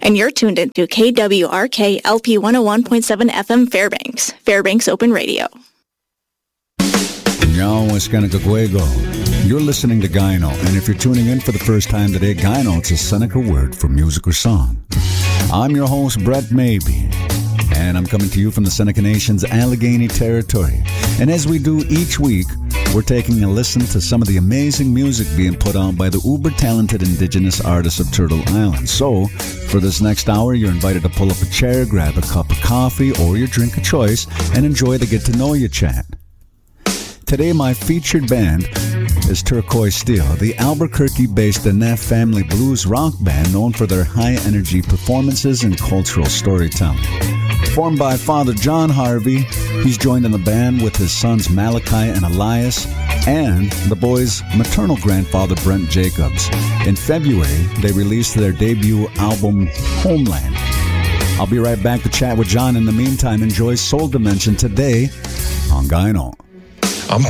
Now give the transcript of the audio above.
And you're tuned into KWRK LP 101.7 FM Fairbanks, Fairbanks Open Radio. Yo, it's Kanakaguego. You're listening to Gyno, and if you're tuning in for the first time today, Gyno, it's a Seneca word for music or song. I'm your host, Brett Maybe, and I'm coming to you from the Seneca Nation's Allegheny territory. And as we do each week, we're taking a listen to some of the amazing music being put on by the uber-talented indigenous artists of Turtle Island. So, for this next hour, you're invited to pull up a chair, grab a cup of coffee or your drink of choice, and enjoy the get-to-know-you chat. Today, my featured band is Turquoise Steel, the Albuquerque-based Neff Family blues rock band known for their high-energy performances and cultural storytelling. Formed by Father John Harvey, he's joined in the band with his sons Malachi and Elias, and the boys' maternal grandfather Brent Jacobs. In February, they released their debut album, Homeland. I'll be right back to chat with John. In the meantime, enjoy Soul Dimension today on Gyno.